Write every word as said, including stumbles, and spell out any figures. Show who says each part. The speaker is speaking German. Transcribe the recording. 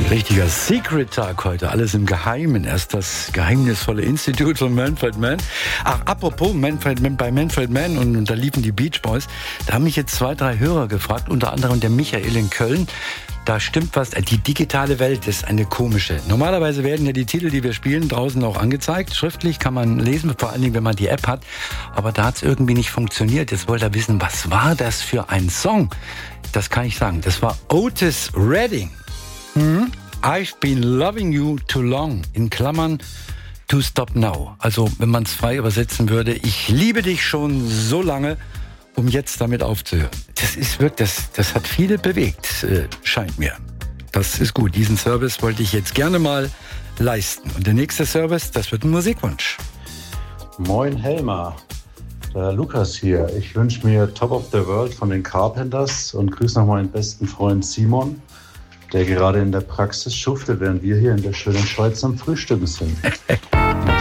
Speaker 1: Richtiger Secret-Tag heute, alles im Geheimen. Erst das geheimnisvolle Institut von Manfred Mann. Ach, apropos Manfred Mann, bei Manfred Mann und, und da liefen die Beach Boys. Da haben mich jetzt zwei, drei Hörer gefragt, unter anderem der Michael in Köln. Da stimmt was, die digitale Welt ist eine komische. Normalerweise werden ja die Titel, die wir spielen, draußen auch angezeigt. Schriftlich kann man lesen, vor allen Dingen, wenn man die App hat. Aber da hat es irgendwie nicht funktioniert. Jetzt wollte er wissen, was war das für ein Song? Das kann ich sagen. Das war Otis Redding. Hm? I've been loving you too long. In Klammern, to stop now. Also, wenn man es frei übersetzen würde, ich liebe dich schon so lange, um jetzt damit aufzuhören. Das ist wirklich, das, das hat viele bewegt, äh, scheint mir. Das ist gut. Diesen Service wollte ich jetzt gerne mal leisten. Und der nächste Service, das wird ein Musikwunsch.
Speaker 2: Moin Helmer, der Lukas hier. Ich wünsche mir Top of the World von den Carpenters und grüße noch meinen besten Freund Simon, der gerade in der Praxis schuftet, während wir hier in der schönen Schweiz am Frühstücken sind.